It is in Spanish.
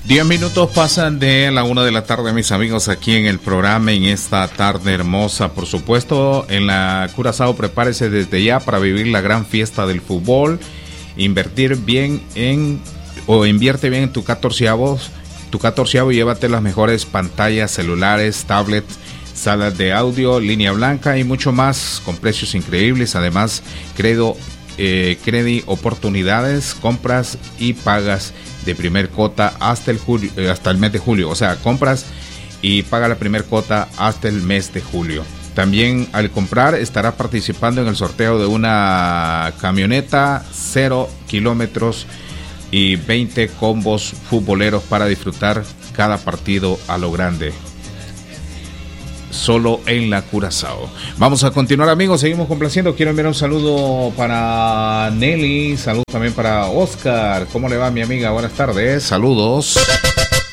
10 minutos pasan de la 1 de la tarde, mis amigos, aquí en el programa, en esta tarde hermosa. Por supuesto, en la Curazao, prepárese desde ya para vivir la gran fiesta del fútbol. Invierte bien en tu catorceavo y llévate las mejores pantallas, celulares, tablets, salas de audio, línea blanca y mucho más con precios increíbles. Además, Credi oportunidades, compras y pagas de primer cuota hasta el mes de julio. O sea, compras y paga la primer cuota hasta el mes de julio. También al comprar estarás participando en el sorteo de una camioneta 0 kilómetros y 20 combos futboleros para disfrutar cada partido a lo grande. Solo en la Curazao. Vamos a continuar, amigos, seguimos complaciendo. Quiero enviar un saludo para Nelly, saludos también para Oscar. ¿Cómo le va, mi amiga? Buenas tardes, saludos.